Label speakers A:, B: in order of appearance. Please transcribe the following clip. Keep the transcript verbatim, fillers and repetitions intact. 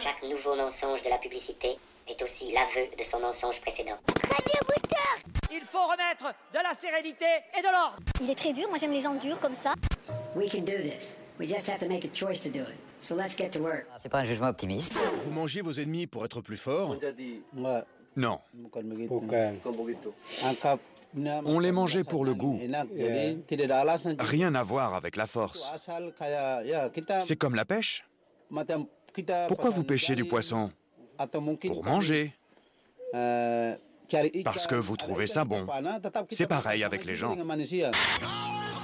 A: Chaque nouveau mensonge de la publicité est aussi l'aveu de son mensonge précédent.
B: Radio Moutarde.
C: Il faut remettre de la sérénité et de l'ordre.
B: Il est très dur, moi j'aime les gens durs comme ça.
D: We can do this. We just have to make a choice to do it. So let's get to work.
E: C'est pas un jugement optimiste.
F: Vous mangez vos ennemis pour être plus fort? Non. On les mangeait pour le goût. Rien à voir avec la force. C'est comme la pêche. Pourquoi vous pêchez du poisson? Pour manger. Parce que vous trouvez ça bon. C'est pareil avec les gens.